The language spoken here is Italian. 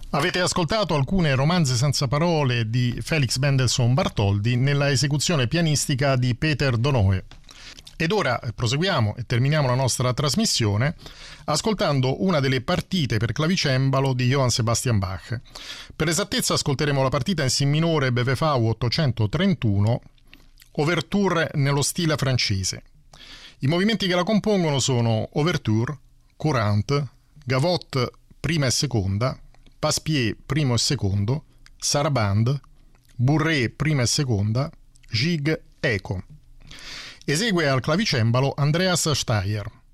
Avete ascoltato alcune romanze senza parole di Felix Mendelssohn Bartholdy nella esecuzione pianistica di Peter Donohue. Ed ora proseguiamo e terminiamo la nostra trasmissione ascoltando una delle partite per clavicembalo di Johann Sebastian Bach. Per esattezza ascolteremo la partita in Si minore BWV 831, Ouverture nello stile francese. I movimenti che la compongono sono Ouverture, Courante, Gavotte prima e seconda, Passepied primo e secondo, Sarabande, Bourrée prima e seconda, Gigue Eco. Esegue al clavicembalo Andreas Steyr.